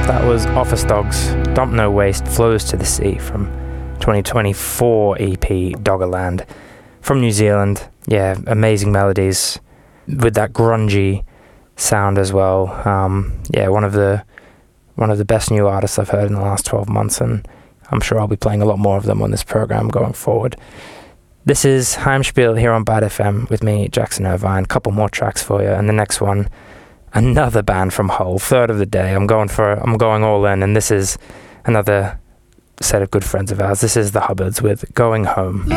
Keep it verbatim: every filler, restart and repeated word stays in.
That was Office Dogs, Dump No Waste, Flows to the Sea from twenty twenty-four E P Doggerland from New Zealand. Yeah, amazing melodies with that grungy sound as well. Um, yeah, one of the one of the best new artists I've heard in the last twelve months, and I'm sure I'll be playing a lot more of them on this program going forward. This is Heimspiel here on Bad F M with me, Jackson Irvine. Couple more tracks for you, and the next one, another band from Hull, third of the day. I'm going for I'm going all in, and this is another set of good friends of ours. This is the Hubbards with Going Home.